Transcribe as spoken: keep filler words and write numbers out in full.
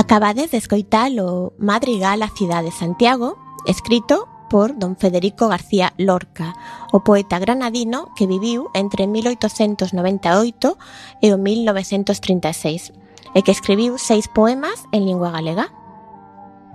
Acabades de escoitar o Madrigal á cidade de Santiago, escrito por don Federico García Lorca, o poeta granadino que viviu entre mil oitocentos noventa e oito e o mil novecentos trinta e seis, e que escribiu seis poemas en lingua galega.